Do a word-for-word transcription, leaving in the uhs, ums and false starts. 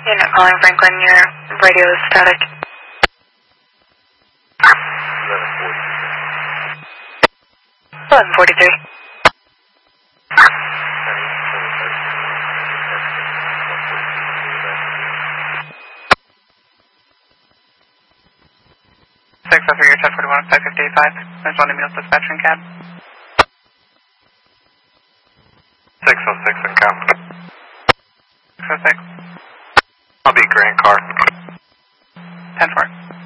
Unit calling Franklin, your radio is static. eleven forty-three. six oh three, your ten forty-one, five fifty-five. There's one Emil's dispatching cab. six oh six in Compton. six oh six. I'll be Grant Car. ten four.